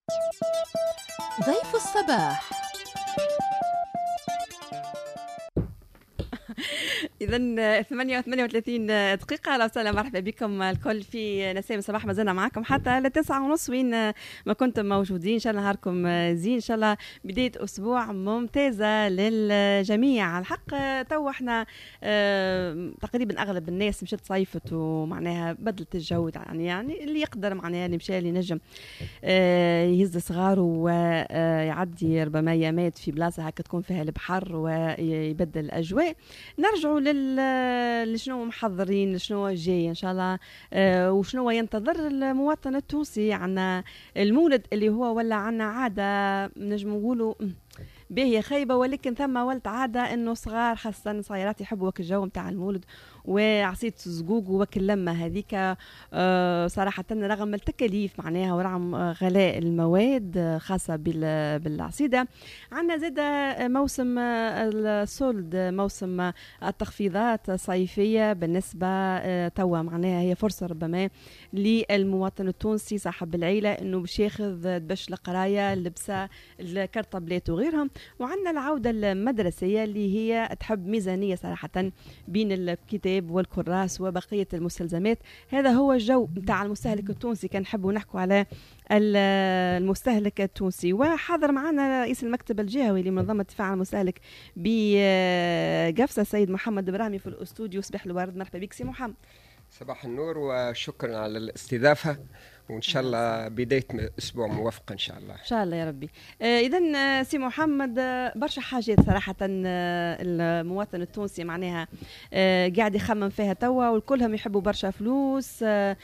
ضيف الصباح. إذا 38 دقيقة. أهلا وسهلا، مرحبا بكم الكل في نسيم الصباح. ما زلنا معكم حتى ل9:30 وين ما كنتم موجودين. إن شاء الله نهاركم زين، إن شاء الله بداية أسبوع ممتازة للجميع. الحق تو احنا تقريبا أغلب الناس مشت صيفت ومعناها بدلت الجو، يعني اللي يقدر معناها اللي مشى اللي نجم يهز صغاره ويعدي ربما يامات في بلاصة هكا تكون فيها البحر ويبدل الأجواء. نرجعوا لشنو محضرين، لشنو جاي ان شاء الله، وشنو ينتظر المواطن التونسي. عنا المولد اللي هو ولا عنا عاده نجم نقولوا باهية خايبة، ولكن ثم ولت عادة انه صغار خاصة صغيرات يحبوا وك الجو متاع المولد وعصيت زقوق وك اللمة هذيك. صراحة رغم التكاليف معناها ورغم غلاء المواد خاصة بالعصيدة، عندنا زاد موسم السولد، موسم التخفيضات الصيفية بالنسبة توا معناها هي فرصة ربما للمواطن التونسي صاحب العيلة انه باش ياخذ باش القراية، اللبسة، الكرطبلات وغيرهم. وعندنا العودة المدرسية اللي هي تحب ميزانية صراحة بين الكتاب والكراس وبقية المستلزمات. هذا هو الجو متاع المستهلك التونسي. كان نحبوا نحكوا على المستهلك التونسي، وحاضر معنا رئيس المكتب الجهوي لمنظمة الدفاع عن المستهلك بقفصة السيد محمد إبراهيمي في الأستوديو. صباح الورد، مرحبا بك سي محمد. صباح النور وشكرا على الاستضافة، وإن شاء الله بداية أسبوع موفق إن شاء الله. إن شاء الله يا ربي. إذن سي محمد، برشا حاجات صراحة المواطن التونسي معناها قاعد يخمم فيها توا، والكلهم يحبوا برشا فلوس.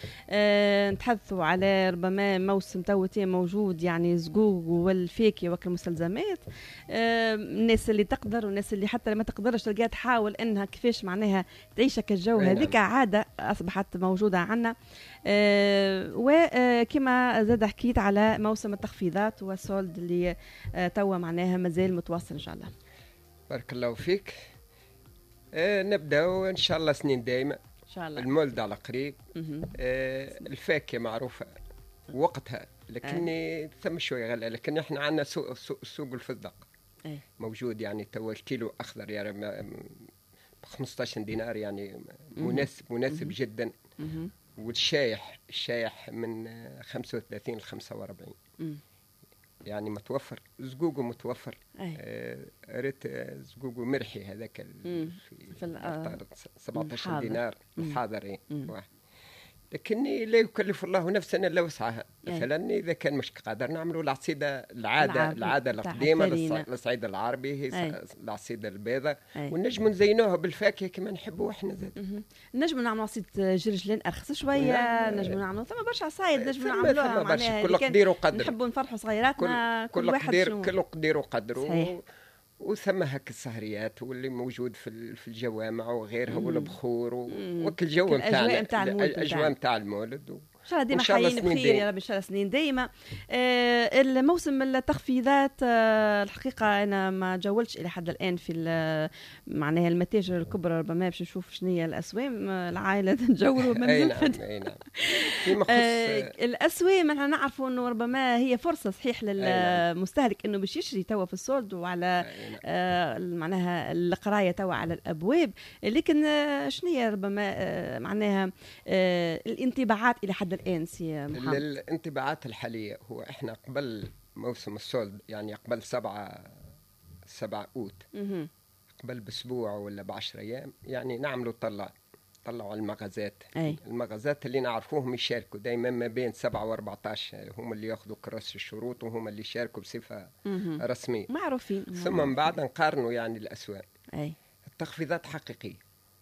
نتحدثوا على ربما موسم توتي موجود، يعني زقوق والفاكهة وكل المستلزمات. الناس اللي تقدر والناس اللي حتى ما تقدرش تلقاها تحاول إنها كيفاش معناها تعيش الجو هذيك. عادة أصبحت موجودة عنا. وكما زاد حكيت على موسم التخفيضات والسولد اللي توا معناها مازال متواصل إن شاء الله. بارك الله فيك. نبدأ إن شاء الله سنين دائمة إن شاء الله. المولد على قريب. الفاكهة معروفة وقتها، لكن ثم شوية غلا، لكن احنا عندنا سوق الفستق موجود، يعني توا الكيلو أخضر يعني ب 15 دينار، يعني مناسب جدا. والشايح من 35 ل 45 يعني متوفر. زقوقه متوفر. ريت زقوقه مرحي هذاك في 17 دينار الحاضر واحد. لكني لا يكلف الله نفسا الا وسعها. مثلا اذا كان مش قادر نعملوا العصيده العاده القديمه للصعيد العربي، هي العصيده البيضاء، ونجم نزينوها بالفاكهه كما نحبوا احنا زاد. نجم نعملوا عصيده جرجلين ارخص شويه. نجم نعملوا ثم برشا عصايد نجم نعملوها معناها كل قدير وقدر. نحبوا نفرحوا صغيراتنا كل واحد كل قدير وقدره. وثم هك السهريات واللي موجود في الجوامع وغيرها والبخور وكل جو نتاع الاجواء نتاع المولد. ان شاء الله ديما حيين بخير يا رب، ان شاء الله سنين دايما. الموسم التخفيضات الحقيقه انا ما جولتش الى حد الان في معناها المتاجر الكبرى، ربما باش نشوف شنو هي الاسواق العائله نجولوا من اي نعم. الاسواق احنا نعرفوا انه ربما هي فرصه صحيح للمستهلك انه باش يشري توا في السولد وعلى معناها القرايه توا على الابواب. لكن شنو هي ربما معناها الانطباعات الى حد الآن سي محمد؟ الانطباعات الحالية هو إحنا قبل موسم السولد، يعني قبل 7 أوت، قبل بأسبوع ولا ب10 أيام، يعني نعملوا طلعوا على المغازات. المغازات اللي نعرفوهم يشاركوا دايما ما بين 7 و14، هم اللي ياخذوا كراسي الشروط وهم اللي يشاركوا بصفة رسمية معروفين. ثم من بعد نقارنوا يعني الأسواق. التخفيضات حقيقية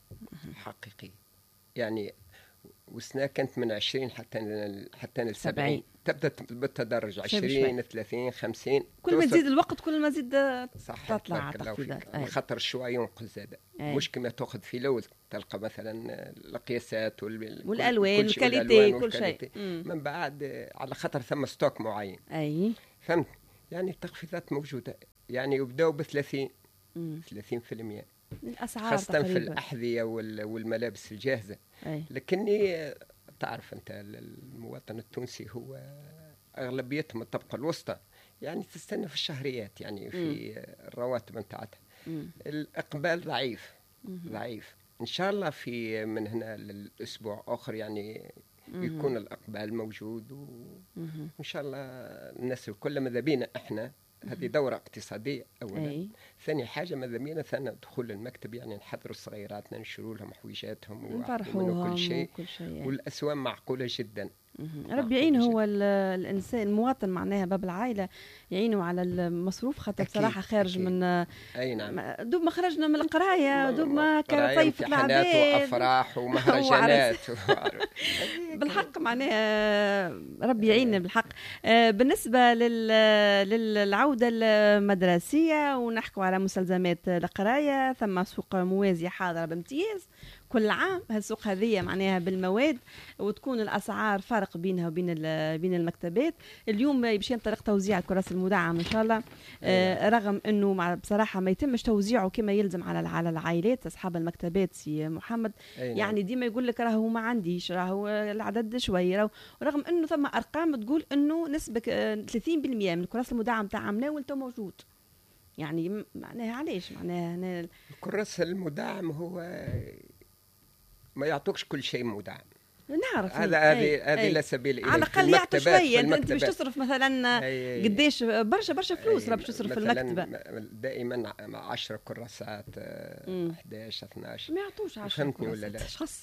يعني، والسنة كانت من 20 حتى ل 70. تبدأ بالتدرج 20 30 50. كل ما تزيد الوقت كل ما تزيد تطلع تخفيضات. خطر شوية ينقص زاد. مش كما تأخذ في الأول تلقى مثلا القياسات والألوان والكاليتي كل شيء. من بعد على خطر ثم ستوك معين. فهمت؟ يعني التخفيضات موجودة، يعني يبدأوا ب 30% الأسعار خاصة تقريبا في الأحذية والملابس الجاهزة. لكني تعرف أنت المواطن التونسي هو اغلبيتهم الطبقه الوسطى يعني تستنى في الشهريات يعني في الرواتب نتاعتها. الاقبال ضعيف ضعيف. ان شاء الله في من هنا للاسبوع اخر يعني يكون الاقبال موجود وان شاء الله الناس الكل ماذا بينا احنا هذه دورة اقتصادية أولا. ثاني حاجة ماذا بينا ثاني دخول المكتب يعني نحضروا صغيراتنا نشروا لهم حويجاتهم ونفرحوهم وكل شيء والأسوام معقولة جدا. ربي يعين هو الإنسان المواطن معناها باب العائلة يعينوا على المصروف خاطر بصراحة خارج أكيد. من أي نعم دوب ما خرجنا من القراية دوب ما كان طيف العباد وأفراح ومهرجانات بالحق معناها ربي يعيننا بالحق. بالنسبة للعودة المدرسية ونحكوا على مستلزمات القراية ثم سوق موازية حاضرة بامتياز كل عام. هالسوق هذه معناها بالمواد وتكون الأسعار فارق بينها وبين بين المكتبات. اليوم باش ينطلق توزيع الكراسي المدعمة إن شاء الله رغم أنه بصراحة ما يتمش توزيعه كما يلزم على العائلات أصحاب المكتبات سي محمد. يعني ديما يقول لك راهو ما عنديش راهو العدد شوية رغم أنه ثم أرقام تقول أنه نسبة 30% من الكراسي المدعمة تاع عمنا وانتو موجود. يعني معناها علاش معناها الكراسي المدعم هو ما يعطوكش كل شيء مدعم. نعرف هذه لا سبيل إليه. على الاقل يعطوا شويه. انت باش تصرف مثلا قديش برشا فلوس باش تصرف في المكتبه. دائما 10 كراسات 11 12 ما يعطوش 10 فهمتني ولا لا؟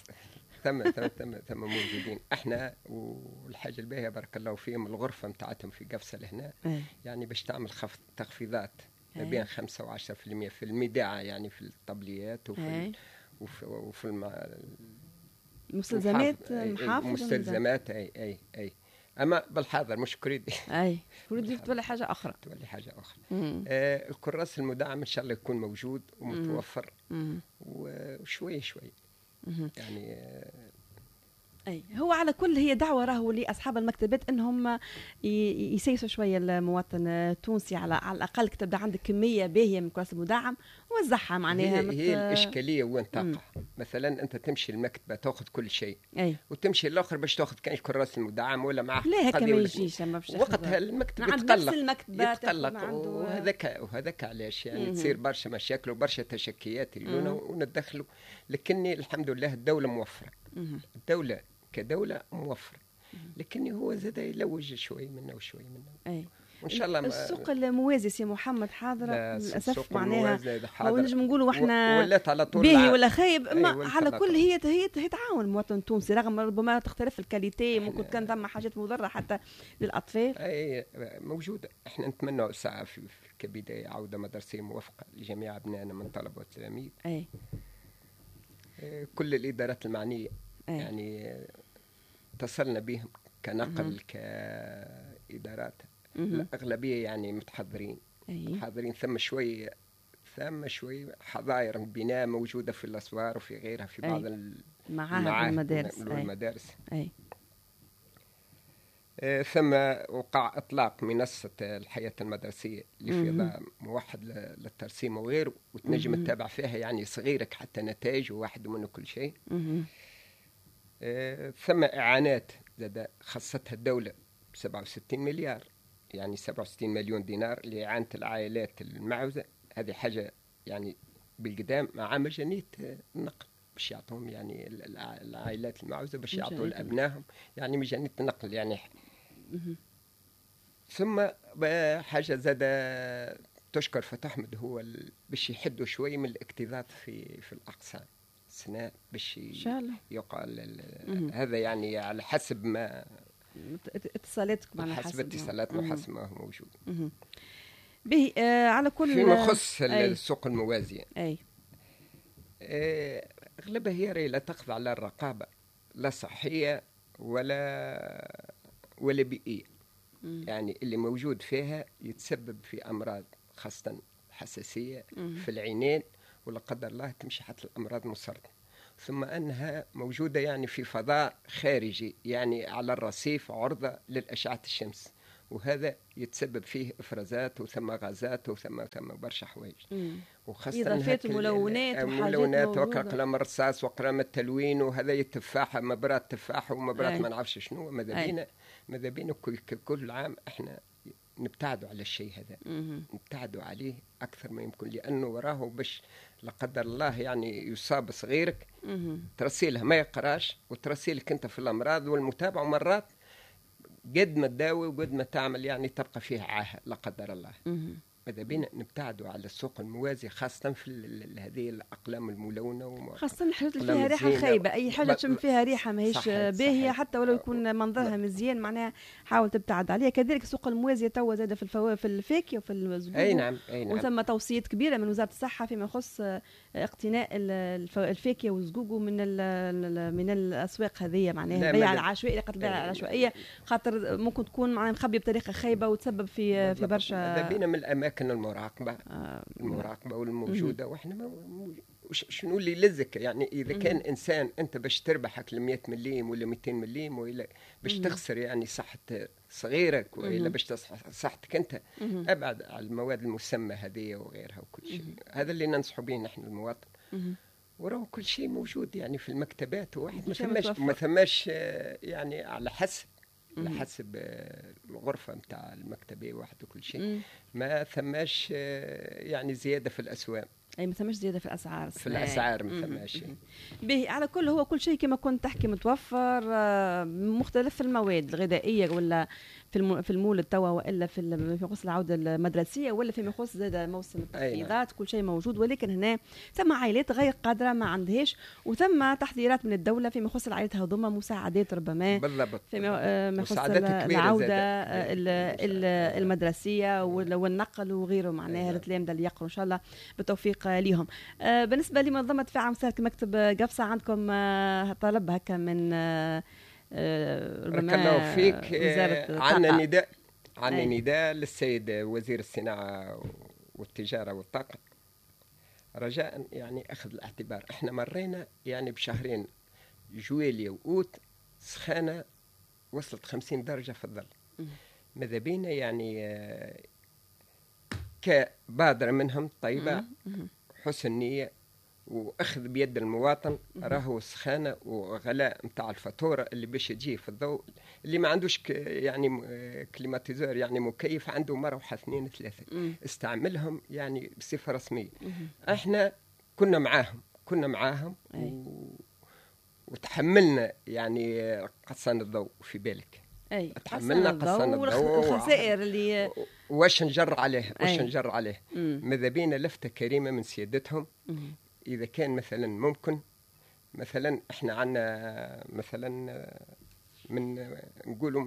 ثم موجودين احنا. والحاجه الباهيه بارك الله فيهم الغرفه نتاعتهم في قفصه لهنا يعني باش تعمل تخفيضات ما بين 5 و10% في الميداعه يعني في الطبليات وفي المستلزمات مستلزمات اي اما بالحاضر مش كريدي كريدي تولي حاجه اخرى الكراس المدعم ان شاء الله يكون موجود ومتوفر وشوي يعني هو على كل هي دعوة راهو لأصحاب المكتبات أنهم يسيسوا شوية المواطن التونسي على الأقل تبدأ عندك كمية باهية من كراسي المدعم وزعها معناها. هي الإشكالية وين تقع مثلا أنت تمشي المكتبة تأخذ كل شيء وتمشي الآخر باش تأخذ كاين الكراس المدعم ولا معه لا هكا ما يجيش وقتها المكتب يتقلق وهذاك علاش يعني تصير برشا مشاكل وبرشا تشكيات يلونا وندخلوا. لكني الحمد لله الدولة موفرة. الدولة كدولة موفر لكن هو زاد يلوج شوي منه وشوي منه. وان شاء الله السوق الموازي سي محمد حاضر للاسف معناها ونجم نقولوا احنا ولات على طول باهي ولا خايب اما على كل هي تعاون المواطن التونسي رغم ربما تختلف الكاليتي ممكن كان ثم حاجات مضره حتى للاطفال موجوده. احنا نتمنى ساعه في كبدايه عوده مدرسيه موفقه لجميع ابنائنا من طلبه والتلاميذ. كل الادارات المعنيه يعني اتصلنا بهم كنقل كإدارات. الأغلبية يعني متحضرين حاضرين. ثم شوي حظاير بناء موجودة في الأسوار وفي غيرها في بعض المعاهد والمدارس. ثم وقع إطلاق منصة الحياة المدرسية اللي فيها موحد للترسيم وغيره وتنجم تتابع فيها يعني صغيرك حتى نتائج وواحد منه كل شيء. ثم إعانات زاد خصتها الدولة 67 مليار يعني 67 مليون دينار لإعانة العائلات المعوزة. هذه حاجة يعني بالقدام مع مجانية النقل باش يعطوهم يعني العائلات المعوزة باش يعطوا لأبنائهم يعني مجانية النقل يعني. ثم حاجة زاد تشكر فتح أحمد هو باش يحدوا شوي من الاكتظاظ في الأقسام السنة باش يقال هذا يعني على حسب ما اتصالاتكم على حسب اتصالاتنا وحسب ما هو موجود. به على كل فيما يخص السوق الموازية أغلبها هي لا تخضع على الرقابة لا صحية ولا بيئية. يعني اللي موجود فيها يتسبب في أمراض خاصة حساسية في العينين ولا قدر الله تمشي حتى الأمراض مسرطنة. ثم أنها موجودة يعني في فضاء خارجي يعني على الرصيف عرضة للأشعة الشمس وهذا يتسبب فيه إفرازات وثم غازات وثم برشا حوايج وخاصة إضافات ملونات وقلم الرصاص وقلم التلوين وهذا التفاحة مبرات تفاح ومبرات ما نعرفش شنو. ماذا بينا ماذا بينا كل عام احنا نبتعدوا على الشيء هذا، نبتعدوا عليه أكثر ما يمكن، لأنه وراه باش لا قدر الله يعني يصاب صغيرك ترسيله ما يقراش وترسيلك أنت في الأمراض والمتابعة، مرات قد ما تداوي وقد ما تعمل يعني تبقى فيه عاهة لا قدر الله. ماذا بينا نبتعدوا على السوق الموازي، خاصة في هذه الأقلام الملونة، خاصة الحاجات اللي فيها ريحة خايبة. أي حاجة تشم فيها ريحة ماهيش باهية حتى ولو يكون منظرها مزيان معناها حاول تبتعد عليها. كذلك السوق الموازية توا زاد في الفاكهة وفي الزبوب. أي نعم. وثم توصيات كبيرة من وزارة الصحة فيما يخص اقتناء الفاكهة والزقوق من الأسواق هذه، معناها البيع العشوائي، قتل البيع العشوائية، خاطر ممكن تكون معناها مخبية بطريقة خايبة وتسبب في برشا. هذا بينا من الأماكن المراقبة والموجودة. واحنا شنو اللي يلزك يعني إذا كان إنسان أنت باش تربحك 100 مليم ولا 200 مليم ولا باش تخسر يعني صحة صغيرك ولا باش تصح صحتك أنت، أبعد على المواد المسمى هذه وغيرها وكل شيء. هذا اللي ننصحوا به نحن المواطن. وراه كل شيء موجود يعني في المكتبات، وواحد ما ثماش يعني على حسب الغرفة متاع المكتبة واحد وكل شيء، ما ثماش يعني زيادة في الأسواق. أي ما ثماش زيادة في الأسعار. في الأسعار ما ثماش. به على كل هو كل شيء كما كنت تحكي متوفر، مختلف المواد الغذائية ولا في المولد توا وإلا في يخص العودة المدرسية ولا في يخص زاد موسم التخفيضات. كل شيء موجود، ولكن هنا ثم عائلات غير قادرة ما عندهاش، وثم تحذيرات من الدولة في يخص العائلات هذوما، مساعدات ربما بالضبط في يخص العودة المدرسية والنقل وغيره، معناها التلامذة اللي يقروا إن شاء الله بالتوفيق ليهم. بالنسبة لمنظمة فاعل مساعدة مكتب قفصة، عندكم طلب هكا من ربما فيك عندنا نداء للسيد وزير الصناعة والتجارة والطاقة، رجاء يعني أخذ الاعتبار. احنا مرينا يعني بشهرين جويلية وأوت سخانة وصلت 50 درجة في الظل. ماذا بينا يعني كبادرة منهم طيبة، حسن نية واخذ بيد المواطن، راهو سخانه وغلاء نتاع الفاتوره اللي باش يجيه في الضوء، اللي ما عندوش يعني كليماتيزور يعني مكيف، عنده مروحه 2 3 استعملهم يعني بصفه رسميه. احنا كنا معاهم وتحملنا يعني قصان الضوء في بالك. أي تحملنا قصان الضوء والخسائر اللي واش نجر عليه. ماذا بينا لفتة كريمة من سيادتهم، إذا كان مثلا ممكن مثلا احنا عنا مثلا من نقولوا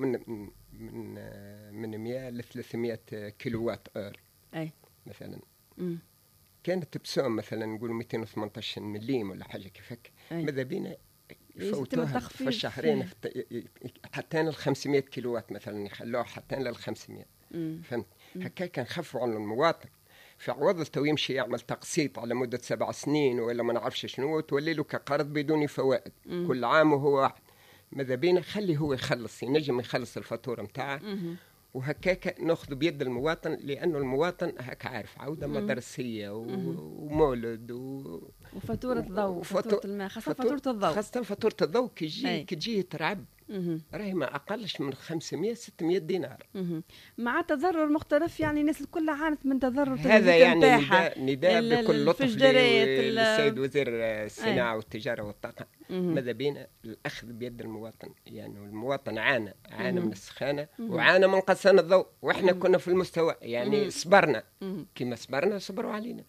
من 100 ل 300 كيلووات اور مثلا. كانت بسوم مثلا نقولوا 218 مليم ولا حاجة كيفك. ماذا بينا يفوتوها في الشهرين حتى ل 500 كيلووات مثلا، يخلوها حتى لل 500. فهمت؟ هكا كان خفوا على المواطن، في عوض تو يمشي يعمل تقسيط على مدة 7 سنين ولا ما نعرفش شنو، تولي له كقرض بدون فوائد كل عام وهو واحد. ماذا بينا خلي هو يخلص، ينجم يخلص الفاتورة متاعه، وهكاك ناخذ بيد المواطن، لأنه المواطن هكا عارف عودة مدرسية ومولد وفاتورة الضوء وفاتورة الماء، خاصة فاتورة الضوء كي تجي ترعب، راهي ما أقلش من 500-600 دينار. مع تضرر مختلف، يعني الناس الكل عانت من تضرر. هذا يعني نداء بكل لطف للسيد وزير الصناعة والتجارة والطاقة. ماذا بينا الأخذ بيد المواطن، يعني المواطن عانى من السخانة وعانى من قصان الضوء، وإحنا كنا في المستوى يعني صبرنا كما صبروا علينا.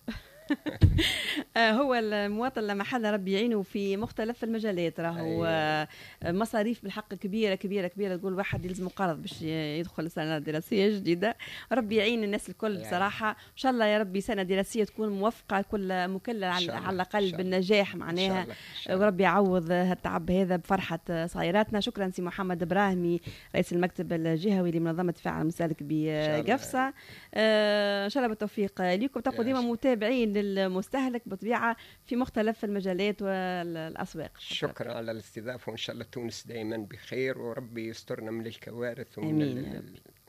هو المواطن لما حدا ربي يعينه في مختلف المجالات، راهو مصاريف بالحق كبيرة تقول واحد يلزم قرض باش يدخل سنة دراسية جديدة. ربي يعين الناس الكل بصراحة. إن شاء الله يا ربي سنة دراسية تكون موفقة، كل مكلل على الأقل بالنجاح معناها، وربي يعوض هالتعب هذا بفرحة صغيراتنا. شكرا سي محمد إبراهيمي رئيس المكتب الجهوي لمنظمة فاعل مسالك بقفصة. إن شاء الله بالتوفيق لكم، تبقوا ديما متابعين للمستهلك بطبيعة في مختلف المجالات والأسواق. شكرا على الاستضافة، وإن شاء الله تونس دائما بخير، وربي يسترنا من الكوارث ومن